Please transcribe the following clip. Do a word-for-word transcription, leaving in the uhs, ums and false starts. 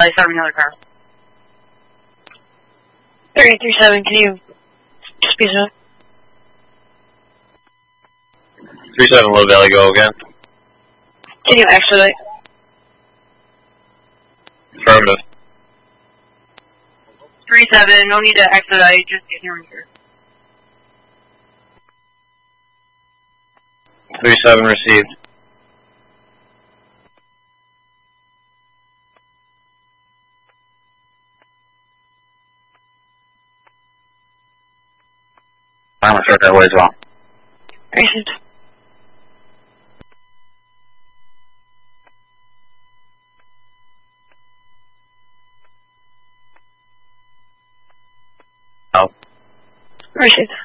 I saw another car. three three seven, can you speed up? three seven, Low Valley, go again. Can you accelerate? Affirmative. three seven, no need to expedite, just get here and here. three seven, received. I'm gonna start that way as well. Received. Oh. Received.